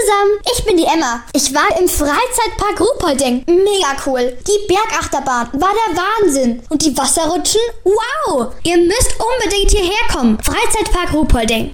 zusammen, ich bin die Emma. Ich war im Freizeitpark Ruhpolding. Mega cool. Die Bergachterbahn war der Wahnsinn. Und die Wasserrutschen? Wow! Ihr müsst unbedingt hierher kommen. Freizeitpark Ruhpolding.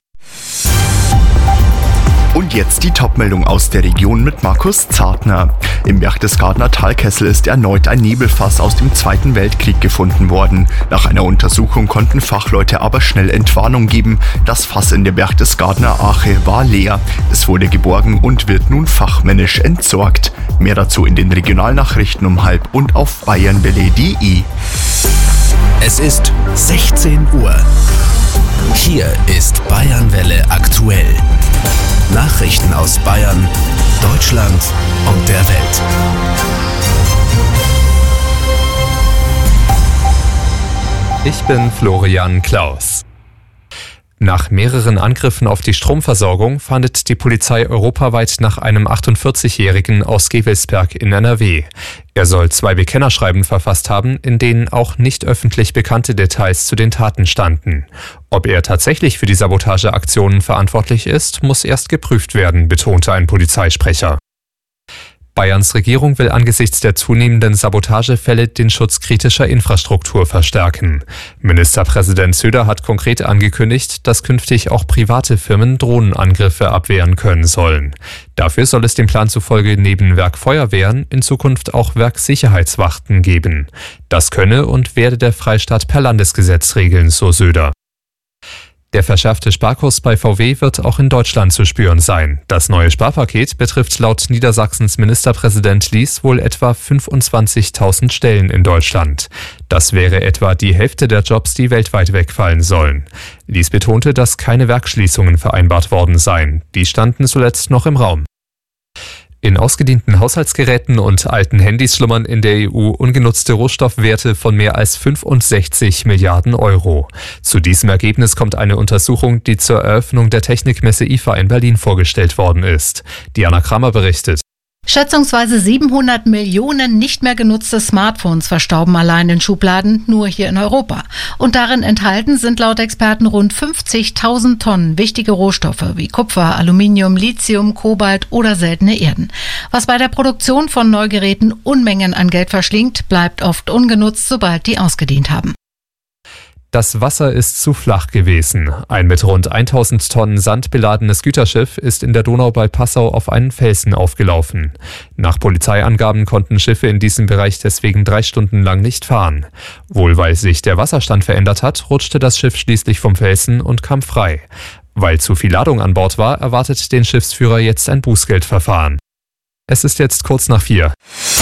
Und jetzt die Topmeldung aus der Region mit Markus Zartner. Im Berchtesgadener Talkessel ist erneut ein Nebelfass aus dem Zweiten Weltkrieg gefunden worden. Nach einer Untersuchung konnten Fachleute aber schnell Entwarnung geben. Das Fass in der Berchtesgadener Ache war leer. Es wurde geborgen und wird nun fachmännisch entsorgt. Mehr dazu in den Regionalnachrichten um 12:30 und auf bayernwelle.de. Es ist 16 Uhr. Hier ist Bayernwelle aktuell. Nachrichten aus Bayern, Deutschland und der Welt. Ich bin Florian Klaus. Nach mehreren Angriffen auf die Stromversorgung fahndet die Polizei europaweit nach einem 48-Jährigen aus Gevelsberg in NRW. Er soll 2 Bekennerschreiben verfasst haben, in denen auch nicht öffentlich bekannte Details zu den Taten standen. Ob er tatsächlich für die Sabotageaktionen verantwortlich ist, muss erst geprüft werden, betonte ein Polizeisprecher. Bayerns Regierung will angesichts der zunehmenden Sabotagefälle den Schutz kritischer Infrastruktur verstärken. Ministerpräsident Söder hat konkret angekündigt, dass künftig auch private Firmen Drohnenangriffe abwehren können sollen. Dafür soll es dem Plan zufolge neben Werkfeuerwehren in Zukunft auch Werksicherheitswachten geben. Das könne und werde der Freistaat per Landesgesetz regeln, so Söder. Der verschärfte Sparkurs bei VW wird auch in Deutschland zu spüren sein. Das neue Sparpaket betrifft laut Niedersachsens Ministerpräsident Lies wohl etwa 25.000 Stellen in Deutschland. Das wäre etwa die Hälfte der Jobs, die weltweit wegfallen sollen. Lies betonte, dass keine Werksschließungen vereinbart worden seien. Die standen zuletzt noch im Raum. In ausgedienten Haushaltsgeräten und alten Handys schlummern in der EU ungenutzte Rohstoffwerte von mehr als 65 Milliarden Euro. Zu diesem Ergebnis kommt eine Untersuchung, die zur Eröffnung der Technikmesse IFA in Berlin vorgestellt worden ist. Diana Kramer berichtet. Schätzungsweise 700 Millionen nicht mehr genutzte Smartphones verstauben allein in Schubladen, nur hier in Europa. Und darin enthalten sind laut Experten rund 50.000 Tonnen wichtige Rohstoffe wie Kupfer, Aluminium, Lithium, Kobalt oder seltene Erden. Was bei der Produktion von Neugeräten Unmengen an Geld verschlingt, bleibt oft ungenutzt, sobald die ausgedient haben. Das Wasser ist zu flach gewesen. Ein mit rund 1000 Tonnen Sand beladenes Güterschiff ist in der Donau bei Passau auf einen Felsen aufgelaufen. Nach Polizeiangaben konnten Schiffe in diesem Bereich deswegen 3 Stunden lang nicht fahren. Wohl weil sich der Wasserstand verändert hat, rutschte das Schiff schließlich vom Felsen und kam frei. Weil zu viel Ladung an Bord war, erwartet den Schiffsführer jetzt ein Bußgeldverfahren. Es ist jetzt kurz nach 4.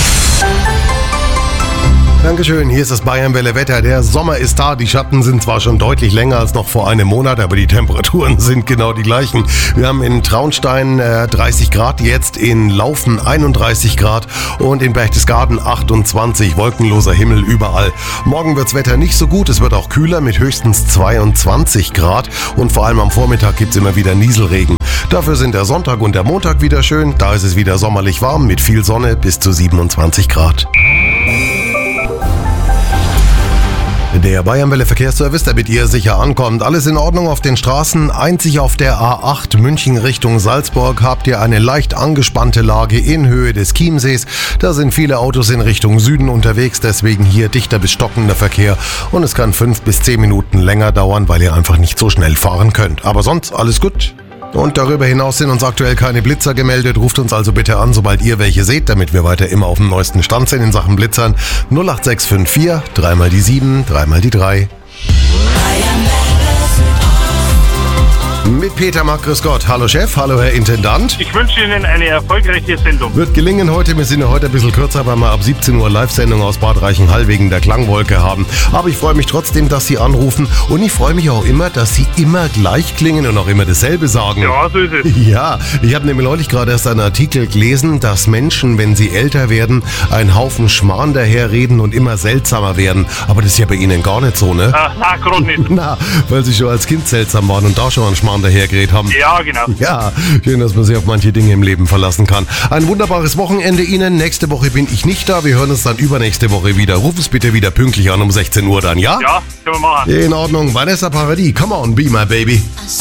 Dankeschön, hier ist das Bayernwelle Wetter. Der Sommer ist da, die Schatten sind zwar schon deutlich länger als noch vor einem Monat, aber die Temperaturen sind genau die gleichen. Wir haben in Traunstein 30 Grad, jetzt in Laufen 31 Grad und in Berchtesgaden 28, wolkenloser Himmel überall. Morgen wirds Wetter nicht so gut, es wird auch kühler mit höchstens 22 Grad und vor allem am Vormittag gibt's immer wieder Nieselregen. Dafür sind der Sonntag und der Montag wieder schön, da ist es wieder sommerlich warm mit viel Sonne bis zu 27 Grad. Der Bayernwelle Verkehrsservice, der mit ihr sicher ankommt. Alles in Ordnung auf den Straßen. Einzig auf der A8 München Richtung Salzburg habt ihr eine leicht angespannte Lage in Höhe des Chiemsees. Da sind viele Autos in Richtung Süden unterwegs, deswegen hier dichter bis stockender Verkehr. Und es kann 5 bis 10 Minuten länger dauern, weil ihr einfach nicht so schnell fahren könnt. Aber sonst alles gut. Und darüber hinaus sind uns aktuell keine Blitzer gemeldet. Ruft uns also bitte an, sobald ihr welche seht, damit wir weiter immer auf dem neuesten Stand sind in Sachen Blitzern. 08654 3 mal die 7, 3 mal die 3. Mit Peter Mack, grüß Gott. Hallo Chef, hallo Herr Intendant. Ich wünsche Ihnen eine erfolgreiche Sendung. Wird gelingen heute, wir sind ja heute ein bisschen kürzer, weil wir ab 17 Uhr Live-Sendung aus Bad Reichenhall wegen der Klangwolke haben. Aber ich freue mich trotzdem, dass Sie anrufen und ich freue mich auch immer, dass Sie immer gleich klingen und auch immer dasselbe sagen. Ja, so ist es. Ja, ich habe nämlich neulich gerade erst einen Artikel gelesen, dass Menschen, wenn sie älter werden, einen Haufen Schmarrn daherreden und immer seltsamer werden. Aber das ist ja bei Ihnen gar nicht so, ne? Na, gerade nicht. Na, weil Sie schon als Kind seltsam waren und da schon einen Schmarrn dahergeredet haben. Ja, genau. Ja, schön, dass man sich auf manche Dinge im Leben verlassen kann. Ein wunderbares Wochenende Ihnen. Nächste Woche bin ich nicht da. Wir hören uns dann übernächste Woche wieder. Ruf es bitte wieder pünktlich an um 16 Uhr dann, ja? Ja, können wir machen. In Ordnung. Vanessa Paradis, come on, be my baby.